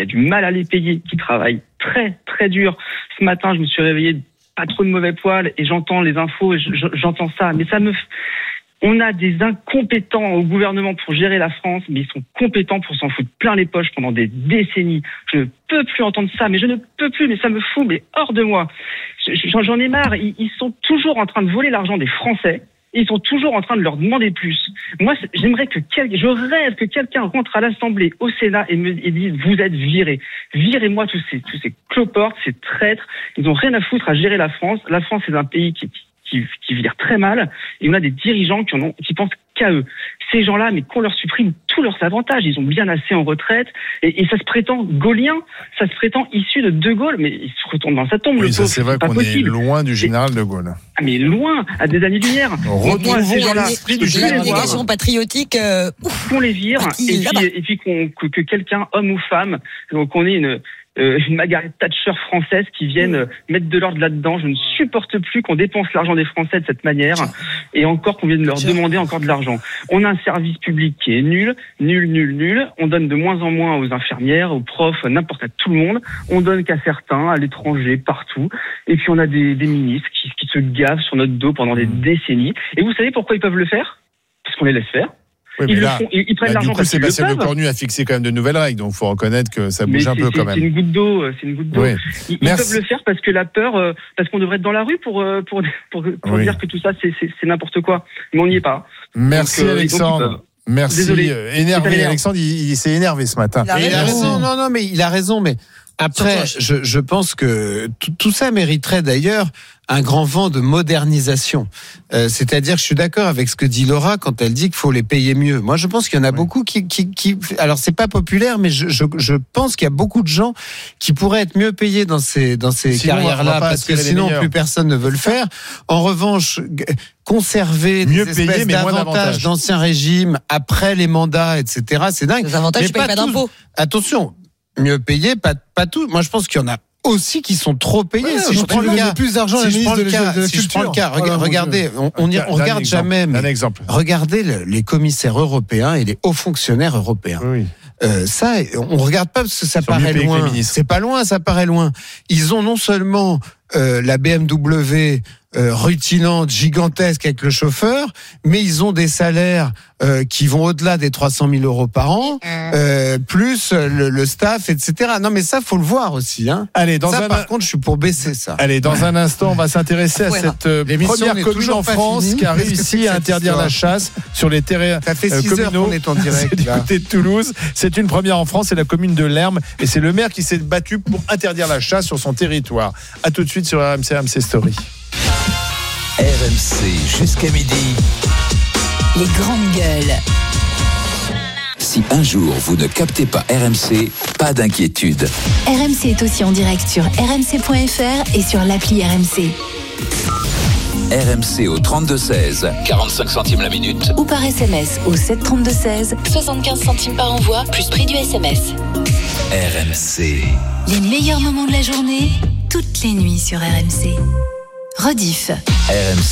a du mal à les payer, qui travaillent très, très dur. Ce matin, je me suis réveillé pas trop de mauvais poil et j'entends les infos et j'entends ça. Mais on a des incompétents au gouvernement pour gérer la France, mais ils sont compétents pour s'en foutre plein les poches pendant des décennies. Je ne peux plus entendre ça, mais ça me fout, mais hors de moi. J'en ai marre. Ils sont toujours en train de voler l'argent des Français. Ils sont toujours en train de leur demander plus. Moi, je rêve que quelqu'un rentre à l'Assemblée, au Sénat et dise, vous êtes virés. Virez-moi tous ces cloportes, ces traîtres. Ils ont rien à foutre à gérer la France. La France est un pays qui vire très mal, et on a des dirigeants qui pensent qu'à eux. Ces gens-là, mais qu'on leur supprime tous leurs avantages, ils ont bien assez en retraite, et ça se prétend gaullien, ça se prétend issu de Gaulle, mais il se retourne dans sa tombe. Oui, ça c'est vrai qu'on est loin du général de Gaulle. Ah, mais loin, à des années-lumière. Retrouvons l'esprit de l'abnégation patriotique. Qu'on les vire, et puis que quelqu'un, homme ou femme, qu'on ait une Margaret Thatcher française qui vienne mettre de l'ordre là-dedans. Je ne supporte plus qu'on dépense l'argent des Français de cette manière, et encore qu'on vienne leur demander encore de l'argent. On a un service public qui est nul. On donne de moins en moins aux infirmières, aux profs, à tout le monde. On donne qu'à certains, à l'étranger, partout. Et puis on a des ministres qui se gavent sur notre dos pendant des décennies. Et vous savez pourquoi ils peuvent le faire ? Parce qu'on les laisse faire. Oui, ils prennent l'argent parce qu'ils le peuvent. Sébastien Lecornu a fixé quand même de nouvelles règles, donc il faut reconnaître que ça bouge un peu quand même. C'est une goutte d'eau. Oui. Ils peuvent le faire parce que la peur, parce qu'on devrait être dans la rue pour dire que tout ça c'est n'importe quoi. Mais on n'y est pas. Merci donc, Alexandre. Merci. Désolé. Énervé. Alexandre, il s'est énervé ce matin. Il a raison. Non, mais il a raison. Mais après, je pense que tout ça mériterait d'ailleurs un grand vent de modernisation. C'est-à-dire, je suis d'accord avec ce que dit Laura quand elle dit qu'il faut les payer mieux. Moi, je pense qu'il y en a beaucoup qui alors c'est pas populaire, mais je pense qu'il y a beaucoup de gens qui pourraient être mieux payés dans ces carrières-là, parce que sinon plus personne ne veut le faire. En revanche, conserver des espèces d'avantages d'ancien régime après les mandats, etc. C'est dingue. Les avantages, je paye pas d'impôts. Attention, mieux payés, pas tout. Moi, je pense qu'il y en a aussi qui sont trop payés. Ouais, si je prends le cas, plus d'argent à la ministre de la Culture. Si je prends le cas, regardez, on regarde jamais. Un exemple. Regardez les commissaires européens et les hauts fonctionnaires européens. Oui. Ça, on regarde pas parce que ça paraît loin. C'est pas loin, ça paraît loin. Ils ont non seulement la BMW rutinante, gigantesque avec le chauffeur, mais ils ont des salaires qui vont au-delà des 300 000 euros par an, plus le staff, etc. Non, mais ça, faut le voir aussi. Hein. Allez, par contre, je suis pour baisser ça. Allez, dans un instant, on va s'intéresser à cette première commune en France qui a réussi à interdire la chasse sur les terrains communaux. Ça fait 6 heures qu'on est en direct. C'est du côté de Toulouse. C'est une première en France, c'est la commune de Lermes, et c'est le maire qui s'est battu pour interdire la chasse sur son territoire. À tout de suite sur RMC Story. RMC jusqu'à midi. Les grandes gueules. Si un jour vous ne captez pas RMC, pas d'inquiétude. RMC est aussi en direct sur rmc.fr et sur l'appli RMC. RMC au 32-16, 45 centimes la minute. Ou par SMS au 732-16, 75 centimes par envoi, plus prix du SMS. RMC. Les meilleurs moments de la journée, toutes les nuits sur RMC. Rediff. RMC.